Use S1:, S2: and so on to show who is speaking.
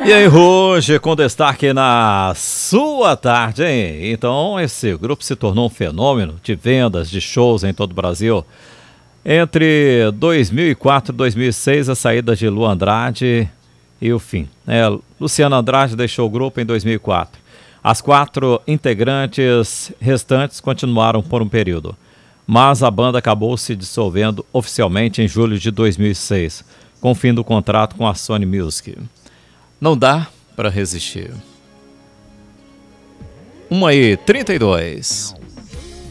S1: E aí, hoje, com destaque na sua tarde, hein? Então, esse grupo se tornou um fenômeno de vendas, de shows em todo o Brasil. Entre 2004 e 2006, a saída de Lu Andrade e o fim. Luciano Andrade deixou o grupo em 2004. As 4 integrantes restantes continuaram por um período, mas a banda acabou se dissolvendo oficialmente em julho de 2006, com o fim do contrato com a Sony Music. Não dá para resistir. 1h32.